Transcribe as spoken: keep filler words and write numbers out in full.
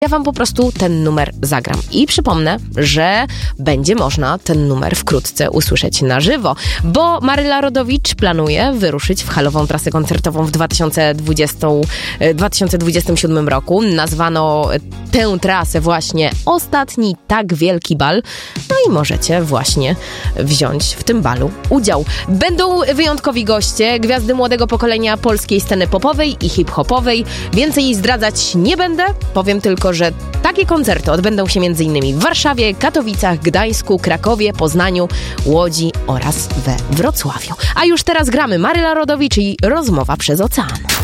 ja wam po prostu ten numer zagram. I przypomnę, że będzie można ten numer wkrótce usłyszeć na żywo, bo Maryla Rodowicz planuje wyruszyć w halową trasę koncertową w dwa tysiące dwudziestym siódmym roku. Nazwano tę trasę właśnie Ostatni tak wielki bal. No i możecie właśnie wziąć w tym balu udział. Będą wyjątkowi goście, gwiazdy młodego pokolenia polskiej sceny popowej i hip-hopowej. Więcej jej zdradzać nie będę. Powiem tylko, że takie koncerty odbędą się m.in. w Warszawie, Katowicach, Gdańsku, Krakowie, Poznaniu, Łodzi oraz we Wrocławiu. A już teraz gramy Maryla Rodowicz i Rozmowa przez ocean.